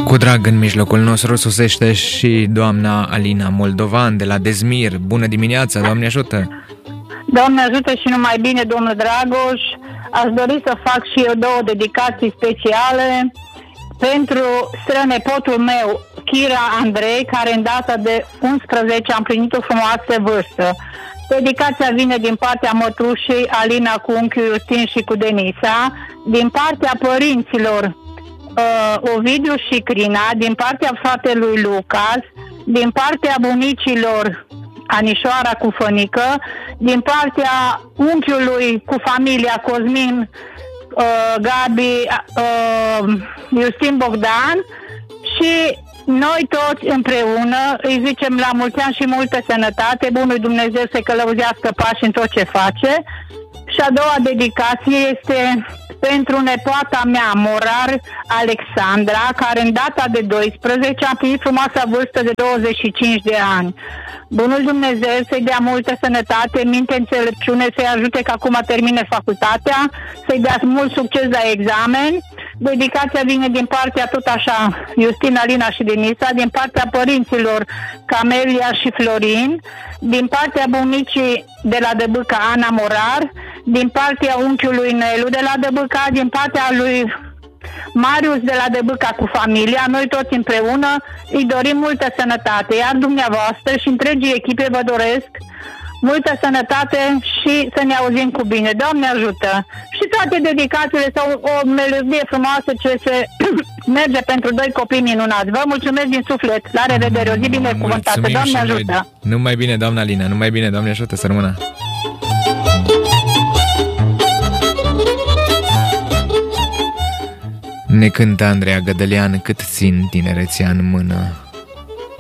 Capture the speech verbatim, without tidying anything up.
Cu drag în mijlocul nostru sosește și doamna Alina Moldovan de la Dezmir. Bună dimineața, Doamne ajută! Doamne ajută și numai bine, domnul Dragoș. Aș dori să fac și eu două dedicații speciale pentru strănepotul meu, Chira Andrei, care în data de unsprezece a împlinit o frumoasă vârstă. Dedicația vine din partea mătrușei Alina cu unchiul Justin și cu Denisa, din partea părinților uh, Ovidiu și Crina, din partea fratelui Lucas, din partea bunicilor Anișoara cu Fănică, din partea unchiului cu familia Cosmin, uh, Gabi, uh, Justin Bogdan și noi toți împreună îi zicem la mulți ani și multă sănătate, bunul Dumnezeu să călăuzească pași în tot ce face. Și a doua dedicație este pentru nepoata mea, Morar Alexandra, care în data de doisprezece a primit frumoasa vârstă de douăzeci și cinci de ani. Bunul Dumnezeu să-i dea multă sănătate, minte, înțelepciune, să-i ajute că acum termine facultatea, să-i dea mult succes la examen. Dedicația vine din partea tot așa, Justina, Alina și Denisa, din partea părinților Camelia și Florin, din partea bunicii de la Dăbâca, Ana Morar, din partea unchiului Nelu de la Dăbâca, din partea lui Marius de la Dăbâca cu familia. Noi toți împreună îi dorim multă sănătate, iar dumneavoastră și întregii echipe vă doresc multă sănătate și să ne auzim cu bine. Doamne ajută! Și toate dedicațiile sau o melodie frumoasă ce se merge pentru doi copii minunați. Vă mulțumesc din suflet! La revedere! O zi binecuvântată! Doamne ajută! Numai bine, doamna Alina! Numai bine, Doamne ajută! Să rămână! Ne cântă Andreea Gădălean, cât țin tinerețea în mână.